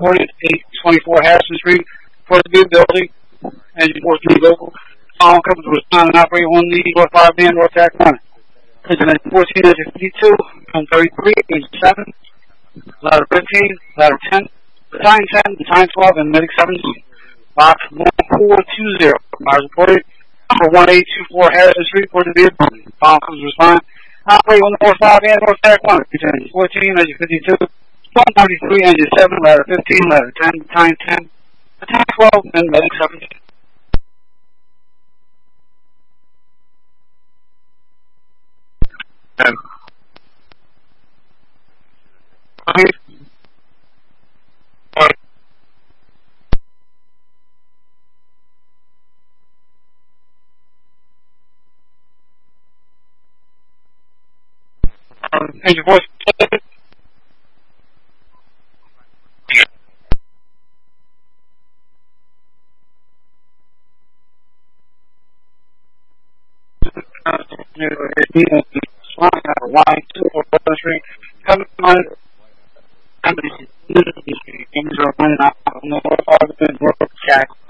reported 824 Harrison Street, Fort Good building, engine 14 local. All companies were responding and operating on the North 5 band, North Track 1. Engine 14, engine 52, and 33, engine 7, ladder 15, ladder 10, battalion 10, battalion 12, and medic 17. Box 1420, fires reported. Number 1824 Harrison Street, Fort Good building. All companies responding. Operating on the North 5 and North Track 1. Engine 14, engine 52, 133, engine 7, ladder 15, ladder 10, battalion 10, battalion 12, and medic 17. Engine 4. Street, coming on the North 5 Jack